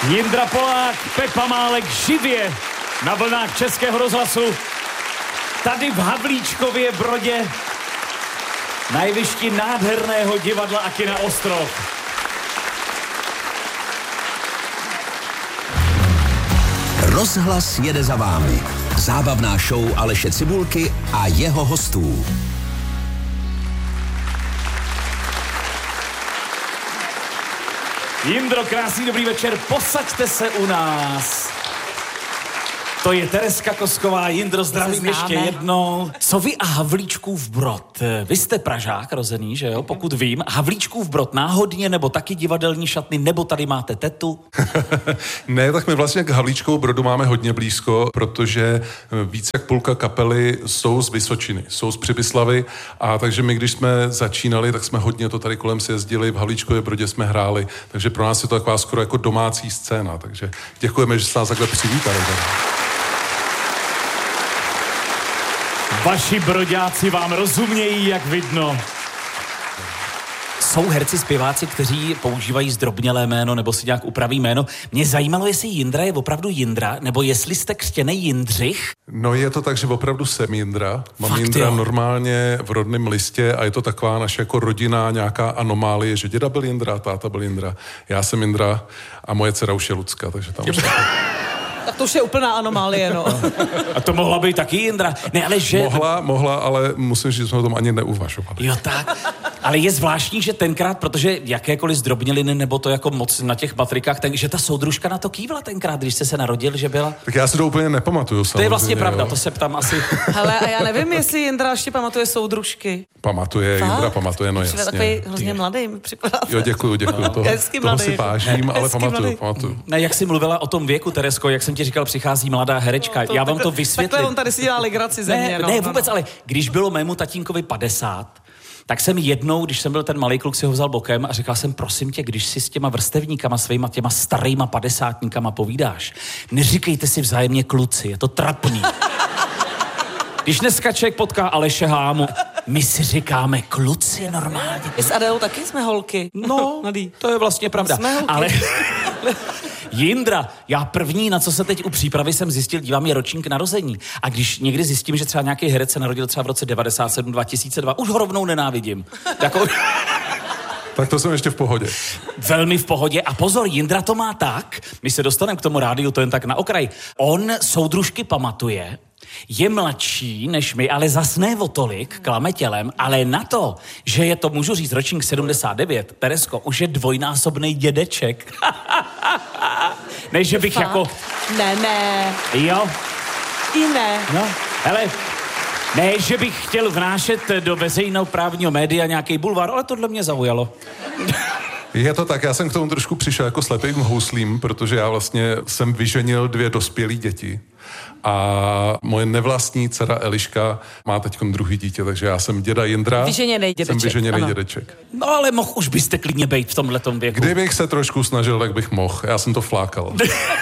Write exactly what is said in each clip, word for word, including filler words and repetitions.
Jindra Polák, Pepa Málek živě na vlnách Českého rozhlasu. Tady v Havlíčkově Brodě na jevišti nádherného divadla Akina Ostrov. Rozhlas jede za vámi. Zábavná show Aleše Cibulky a jeho hostů. Jindro, krásný dobrý večer, posaďte se u nás. To je Tereska Kosková. Jindro, zdravím ještě jednou. Co vy a Havlíčkův Brod? Vy jste Pražák rozený, že jo? Pokud vím. Havlíčkův Brod náhodně, nebo taky divadelní šatny, nebo tady máte tetu? Ne, tak my vlastně k Havlíčkovu Brodu máme hodně blízko, protože víc jak půlka kapely jsou z Vysočiny, jsou z Přibyslavi, a takže my, když jsme začínali, tak jsme hodně to tady kolem si jezdili, v Havlíčkově Brodě jsme hráli, takže pro nás je to taková skoro jako domácí scéna, takže děkujeme, že jste nás takhle přivítali. Vaši broďáci vám rozumějí, jak vidno. Jsou herci, zpěváci, kteří používají zdrobnělé jméno nebo si nějak upraví jméno. Mě zajímalo, jestli Jindra je opravdu Jindra, nebo jestli jste křtěnej Jindřich. No je to tak, že opravdu jsem Jindra. Mám Fakt, Jindra jo? Normálně v rodném listě a je to taková naše jako rodinná nějaká anomálie, že děda byl Jindra, táta byl Jindra, já jsem Jindra a moje dcera už je Lucka, takže tam už Tak to už je úplná anomálie, no. A to mohla být taky Jindra. Ne, ale že... Mohla, mohla, ale musím říct, že jsme o tom ani neuvažovali. Jo, tak. Ale je zvláštní, že tenkrát, protože jakékoliv zdrobněliny nebo to jako moc na těch matrikách, ten, že ta soudružka na to kývla tenkrát, když jste se narodil, že byla... Tak já si to úplně nepamatuju. To je vlastně pravda, jo. To se ptám asi... Hele, a já nevím, jestli Jindra ještě pamatuje soudružky. Pamatuje, Fakt? Jindra pamatuje, no Jsi jasně. takový hrozně mladý, mi připadáte. Jo, děkuju, děkuju. Toho, Hezky toho mladý. si vážím, ale Hezky pamatuju, mladý. pamatuju. Ne, jak jsi mluvila o tom věku, Teresko, jak jsem ti říkal, přichází mladá herečka. No, to, já vám takhle, to vysvětlím. Takhle on tady si dělá legraci ze mě, Ne, no. ne, no, vůbec, no. ale když bylo mému tatínkovi padesát, tak jsem jednou, když jsem byl ten malý kluk, si ho vzal bokem a říkal jsem, prosím tě, když si s těma vrstevníkama, svýma těma starýma padesátníkama povídáš, neříkejte si vzájemně kluci, je to trapný. Když dneska člověk potká Aleše Hámu, my si říkáme kluci normálně. I s Adélou taky jsme holky. No, Mladý. to je vlastně pravda. Jsme holky. Ale Jindra, já první, na co se teď u přípravy jsem zjistil, dívám, je ročník narození. A když někdy zjistím, že třeba nějaký herec se narodil třeba v roce devadesát sedm dva tisíce dva, už ho rovnou nenávidím. Jako... Tak to jsem ještě v pohodě. Velmi v pohodě. A pozor, Jindra to má tak, my se dostaneme k tomu rádiu, to jen tak na okraj. On soudružky pamatuje, je mladší než my, ale zas ne o tolik, klame tělem, ale na to, že je to, můžu říct, ročník sedmdesát devět, Teresko, už je dvojnásobný dědeček. Ne, že bych Fakt? jako... Ne, ne. Jo, I ne. no, hele... Ne, že bych chtěl vnášet do veřejnoprávního média nějaký bulvár, ale tohle mě zaujalo. Je to tak, já jsem k tomu trošku přišel jako slepým houslím, protože já vlastně jsem vyženil dvě dospělé děti. A moje nevlastní dcera Eliška má teď druhý dítě, takže já jsem děda Jindra. Vyženěnej dědeček. Jsem vyženěnej ano. dědeček. No ale mohl už byste klidně být v tomhletom věku. Kdybych se trošku snažil, tak bych mohl. Já jsem to flákal.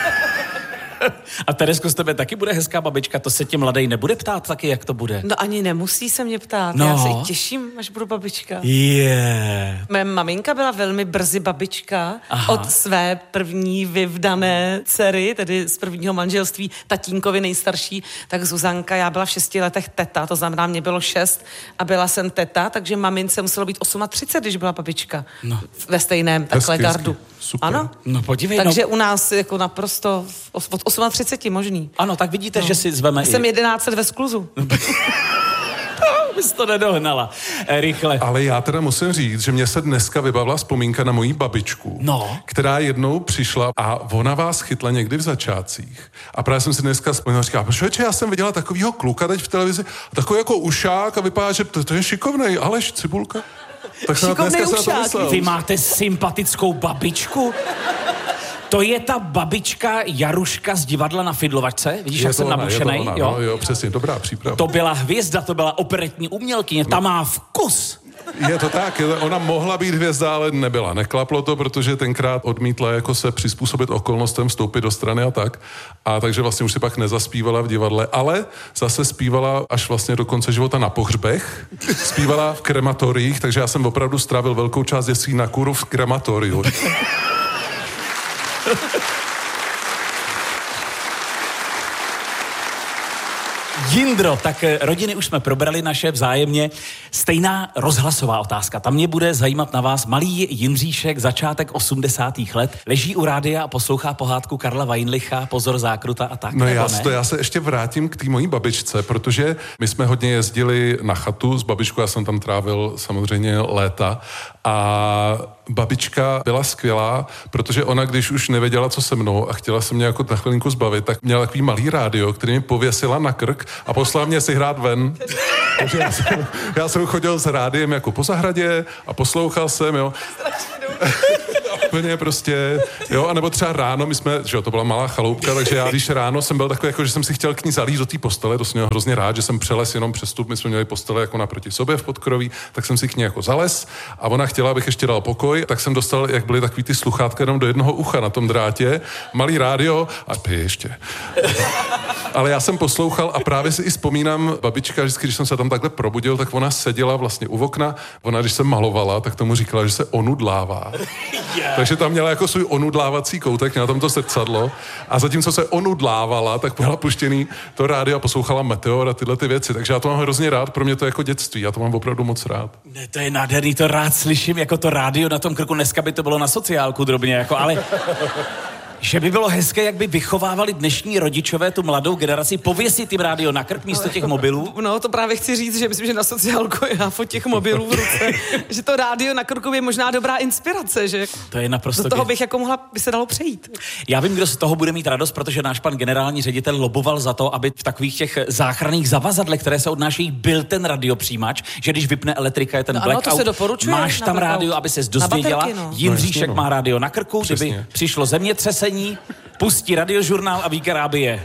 A Teresko, z tebe taky bude hezká babička, to se tě mladej nebude ptát taky, jak to bude? No ani nemusí se mě ptát. No. Já se i těším, až budu babička. Yeah. Moje maminka byla velmi brzy babička. Aha. Od své první vyvdané dcery, tedy z prvního manželství, tatínkovi nejstarší, tak Zuzanka, já byla v šesti letech teta, to znamená, mě bylo šest a byla jsem teta, takže mamince muselo být třicet osm, když byla babička. No. Ve stejném takhle Hezky, gardu. hezky. Super. Ano. No podívej, Takže no. u nás jako naprosto od třicet osm možný. Ano, tak vidíte, no. Že si zveme Jsem i... jedenáct let ve skluzu. Bys to nedohnala. E, rychle. Ale já teda musím říct, že mě se dneska vybavila vzpomínka na moji babičku, No. která jednou přišla a ona vás chytla někdy v začátcích. A právě jsem si dneska vzpomněla, říká, protože já jsem viděla takovýho kluka teď v televizi, takový jako ušák a vypadá, že to, to je šikovnej, Aleš Cibulka. Tak jsem Šikovnej dneska se na to ušák. myslel. Vy máte sympatickou babičku? To je ta babička Jaruška z divadla na Fidlovačce? Vidíš, Je jak to jsem ona, nabušenej? je to ona, Jo? no, jo, přesně, dobrá příprava. To byla hvězda, to byla operetní umělkyně, ta má vkus. Je to tak, je- ona mohla být hvězda, ale nebyla. Neklaplo to, protože tenkrát odmítla jako se přizpůsobit okolnostem, vstoupit do strany a tak. A takže vlastně už si pak nezaspívala v divadle, ale zase zpívala až vlastně do konce života na pohřbech. Zpívala v krematoriích, takže já jsem opravdu strávil velkou část dětství na kůru v krematoriu. Jindro, tak rodiny už jsme probrali naše vzájemně. Stejná rozhlasová otázka. Tam mě bude zajímat na vás. Malý Jindříšek, začátek osmdesátých let, leží u rádia a poslouchá pohádku Karla Weinlicha, Pozor, zákruta a tak. No já, to, já se ještě vrátím k té mojí babičce, protože my jsme hodně jezdili na chatu s babičkou, já jsem tam trávil samozřejmě léta a babička byla skvělá, protože ona, když už nevěděla, co se mnou a chtěla se mě jako na chvilinku zbavit, tak měla takový malý rádio, který mi pověsila na krk a poslala mě si hrát ven. Takže já jsem, já jsem chodil s rádiem jako po zahradě a poslouchal jsem, jo. Úplně prostě, jo, anebo třeba ráno, my jsme, že jo, to byla malá chaloupka, takže já, když ráno jsem byl takový, jako, že jsem si chtěl k ní zalít do té postele, to jsem měl hrozně rád, že jsem přelez jenom přestup, my jsme měli postele jako naproti sobě v podkroví, tak jsem si k ní jako zales a ona chtěla, abych ještě dal pokoj, tak jsem dostal, jak byly takový ty sluchátka jenom do jednoho ucha na tom drátě, malý rádio a pij ještě. Ale já jsem poslouchal a právě si i vzpomínám, babička, vždycky, když jsem se tam takhle probudil, tak ona seděla vlastně u okna, ona, když se malovala, tak tomu říkala, že se onudlává. Yeah. Takže tam měla jako svůj onudlávací koutek, měla tam to srdcadlo a zatímco se onudlávala, tak byla puštěný to rádio a poslouchala Meteor a tyhle ty věci. Takže já to mám hrozně rád, pro mě to je jako dětství, já to mám opravdu moc rád. Ne, to je nádherný, to rád slyším, jako to rádio na tom krku, dneska by to bylo na sociálku drobně, jako, ale... Že by bylo hezké, jak by vychovávali dnešní rodičové tu mladou generaci, pověsit jim rádio na krk místo těch mobilů? No, to právě chci říct, že myslím, že na sociálku je náfot těch mobilů v ruce, že to rádio na krku je možná dobrá inspirace, že to je naprosto... Do toho bych jako mohla, by se dalo přejít. Já vím, kdo z toho bude mít radost, protože náš pan generální ředitel loboval za to, aby v takových těch záchranných zavazadlech, které se odnášejí, byl ten radiopřijímač, že když vypne elektrika, je ten no, blackout, ano, to se doporučuje, máš tam rádio, aby ses dozvěděla. No. Jindříšek no, má rádio na krku, přesně. Kdyby přišlo zemětřesení, pustí radiožurnál a ví, Karáby je.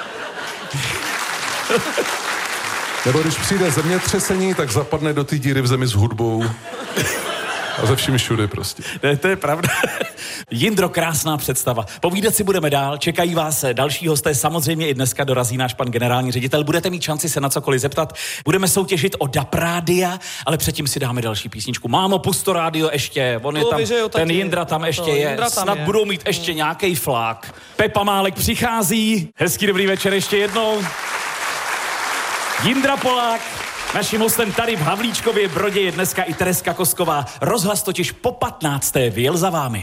Nebo když přijde zemětřesení, tak zapadne do té díry v zemi s hudbou. A ze vším všude prostě. Ne, to je pravda. Jindro, krásná představa. Povídat si budeme dál, čekají vás další hosté, samozřejmě i dneska dorazí náš pan generální ředitel. Budete mít šanci se na cokoliv zeptat. Budeme soutěžit o D A P rádia, ale předtím si dáme další písničku. Mámo, pust to rádio ještě, on je tam, ten Jindra tam ještě je, snad je. Budou mít ještě nějaký flák. Pepa Málek přichází, hezký dobrý večer ještě jednou. Jindra Polák. Naším hostem tady v Havlíčkově Brodě je dneska i Tereska Kosková. Rozhlas totiž po patnácté vyjel za vámi.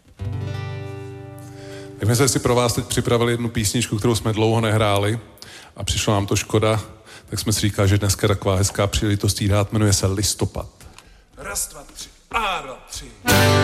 Tak my jsme si pro vás teď připravili jednu písničku, kterou jsme dlouho nehráli a přišlo nám to škoda, tak jsme si říkali, že dneska taková hezká příležitost jí dát, jmenuje se Listopad. Raz, dva, tři, a dva, tři.